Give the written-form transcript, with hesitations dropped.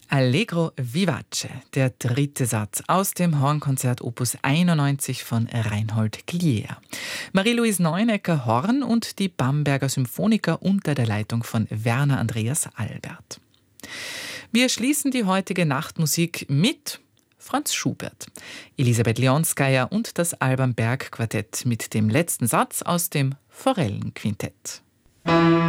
Allegro vivace, der dritte Satz aus dem Hornkonzert Opus 91 von Reinhold Glier. Marie-Louise Neunecker Horn und die Bamberger Symphoniker unter der Leitung von Werner Andreas Albert. Wir schließen die heutige Nachtmusik mit Franz Schubert, Elisabeth Leonskaya und das Alban Berg Quartett mit dem letzten Satz aus dem Forellenquintett.